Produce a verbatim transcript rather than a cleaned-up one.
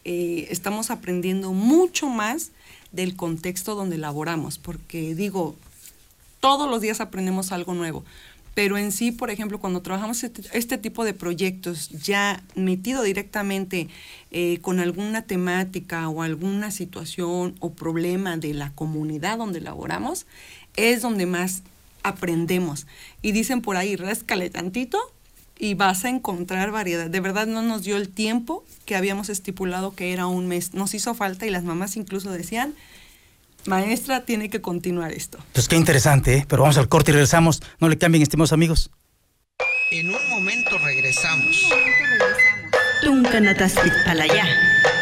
eh, estamos aprendiendo mucho más del contexto donde laboramos, porque digo, todos los días aprendemos algo nuevo, pero en sí, por ejemplo, cuando trabajamos este, este tipo de proyectos ya metido directamente eh, con alguna temática o alguna situación o problema de la comunidad donde laboramos, es donde más aprendemos. Y dicen por ahí, ráscale tantito y vas a encontrar variedad. De verdad no nos dio el tiempo que habíamos estipulado, que era un mes. Nos hizo falta y las mamás incluso decían, maestra, tiene que continuar esto. Pues qué interesante, ¿eh? Pero vamos al corte y regresamos. No le cambien, estimados amigos. En un momento regresamos. Tunkanataspit palaya.